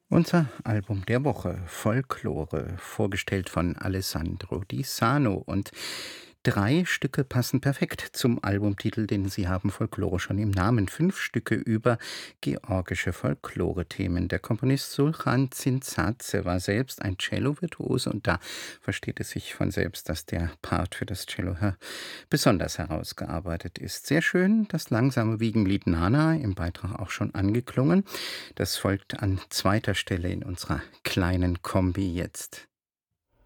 Unser Album der Woche, Folklore, vorgestellt von Alessandro Di Sano. Und 3 Stücke passen perfekt zum Albumtitel, denn sie haben Folklore schon im Namen. 5 Stücke über georgische Folklore-Themen. Der Komponist Sulchan Zintzadze war selbst ein Cello-Virtuose und da versteht es sich von selbst, dass der Part für das Cello besonders herausgearbeitet ist. Sehr schön, das langsame Wiegenlied Nana, im Beitrag auch schon angeklungen. Das folgt an zweiter Stelle in unserer kleinen Kombi jetzt.